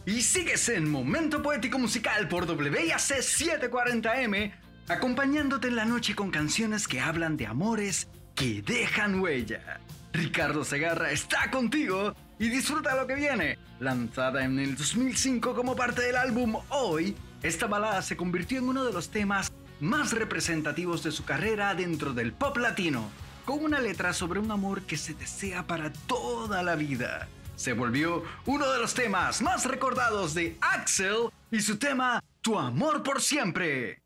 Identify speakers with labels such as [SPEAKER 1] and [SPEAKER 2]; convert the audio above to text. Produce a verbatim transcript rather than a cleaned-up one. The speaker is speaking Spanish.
[SPEAKER 1] Y sigues en Momento Poético Musical por W I A C setecientos cuarenta M, acompañándote en la noche con canciones que hablan de amores que dejan huella. Ricardo Segarra está contigo y disfruta lo que viene. Lanzada en el dos mil cinco como parte del álbum Hoy, esta balada se convirtió en uno de los temas más representativos de su carrera dentro del pop latino, con una letra sobre un amor que se desea para toda la vida. Se volvió uno de los temas más recordados de Axel y su tema Tu amor por siempre.